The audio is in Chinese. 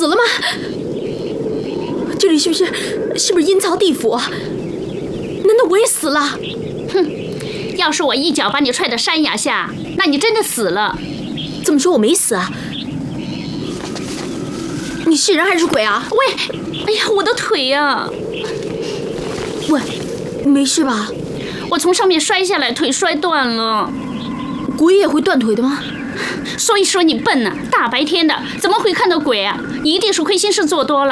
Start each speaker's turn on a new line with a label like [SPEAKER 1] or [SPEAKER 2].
[SPEAKER 1] 死了吗？这里是不是阴曹地府？难道我也死了？
[SPEAKER 2] 哼！要是我一脚把你踹到山崖下，那你真的死了。
[SPEAKER 1] 这么说我没死啊？你是人还是鬼啊？
[SPEAKER 2] 喂！哎呀，我的腿呀！
[SPEAKER 1] 喂，没事吧？
[SPEAKER 2] 我从上面摔下来，腿摔断了。
[SPEAKER 1] 鬼也会断腿的吗？
[SPEAKER 2] 所以说你笨呢，大白天的怎么会看到鬼啊？一定是亏心事做多了。